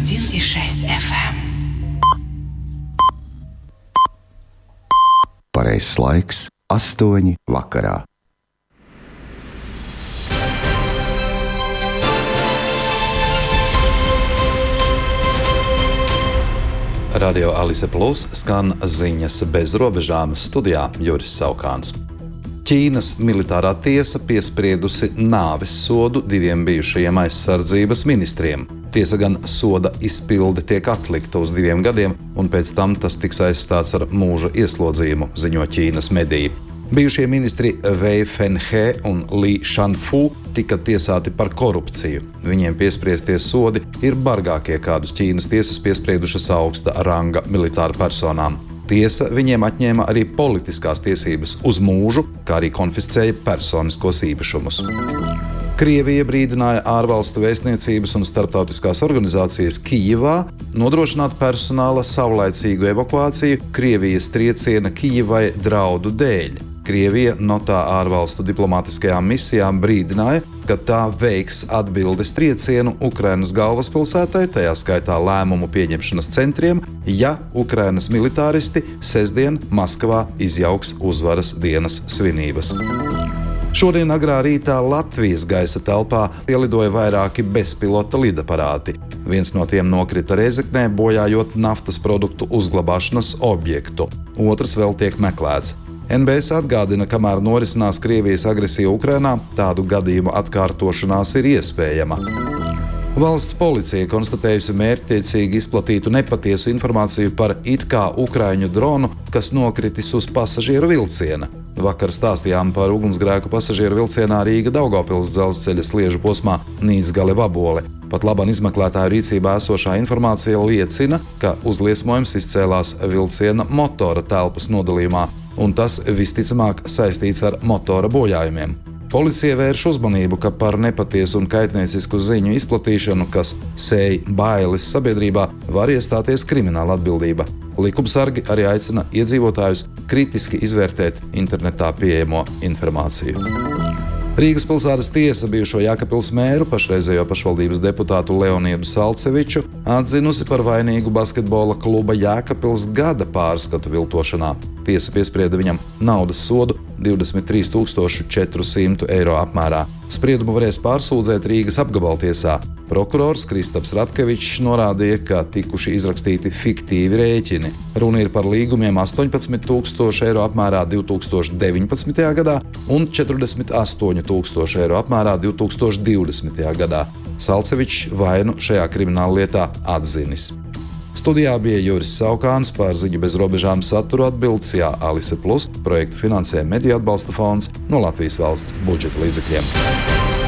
101,6 FM. Pareizs laiks - 8 vakarā. Radio Alise Plus skan ziņas bez robežām, studijā Juris Saukāns. Ķīnas militārā tiesa piespriedusi nāves sodu 2 bijušajiem aizsardzības ministriem. Tiesa gan soda izpilde tiek atlikta uz 2 gadiem, un pēc tam tas tiks aizstāts ar mūža ieslodzījumu, ziņo Ķīnas mediji. Bijušie ministri Wei Fenghe un Li Shanfu tika tiesāti par korupciju. Viņiem piespriestie sodi ir bargākie, kādus Ķīnas tiesas piespriedušas augsta ranga militāra personām. Tiesa viņiem atņēma arī politiskās tiesības uz mūžu, kā arī konfiscēja personiskos īpašumus. Krievija brīdināja ārvalstu vēstniecības un starptautiskās organizācijas Kijivā nodrošināt personāla savlaicīgu evakuāciju Krievijas trieciena Kijivai draudu dēļ. Krievija no tā ārvalstu diplomātiskajām misijām brīdināja, ka tā veiks atbildes triecienu Ukrainas galvaspilsētai, tajā skaitā lēmumu pieņemšanas centriem, ja Ukrainas militāristi sestdien Maskavā izjauks uzvaras dienas svinības. Šodien agrā rītā Latvijas gaisa telpā ielidoja vairāki bezpilota lidaparāti. Viens no tiem nokrita Rēzeknē, bojājot naftas produktu uzglabāšanas objektu. Otrs vēl tiek meklēts. NBS atgādina, kamēr norisinās Krievijas agresija Ukrainā, tādu gadījumu atkārtošanās ir iespējama. Valsts policija konstatējusi mērķtiecīgi izplatītu nepatiesu informāciju par it kā ukraiņu dronu, kas nokritis uz pasažieru vilciena. Vakar stāstījām par ugunsgrēku pasažieru vilcienā Rīga-Daugavpils dzelzceļa sliežu posmā Nīdzgale-Vabole. Pat labāk izmeklētāju rīcībā esošā informācija liecina, ka uzliesmojums izcēlās vilciena motora telpas nodalījumā, un tas visticamāk saistīts ar motora bojājumiem. Policija vērš uzmanību, ka par nepatiesu un kaitniecisku ziņu izplatīšanu, kas sēj bailes sabiedrībā, var iestāties krimināla atbildība. Likumsargi arī aicina iedzīvotājus kritiski izvērtēt internetā pieejamo informāciju. Rīgas pilsētas tiesa bijušo Jēkabpils mēru, pašreizējo pašvaldības deputātu Leonidu Salceviču, atzinusi par vainīgu basketbola kluba Jēkabpils gada pārskatu viltošanā. Tiesa piesprieda viņam naudas sodu 23 400 eiro apmērā. Spriedumu varēs pārsūdzēt Rīgas apgabaltiesā. Prokurors Kristaps Ratkevičs norādīja, ka tikuši izrakstīti fiktīvi rēķini. Runa ir par līgumiem 18 000 eiro apmērā 2019. gadā un 48 000 eiro apmērā 2020. gadā. Salcevičs vainu šajā krimināla lietā atzinis. Studijā bija Juris Saukāns, par ziņu bez robežām saturu atbildes Alise Plus, projektu finansē Mediju atbalsta fonds no Latvijas valsts budžeta līdzekļiem.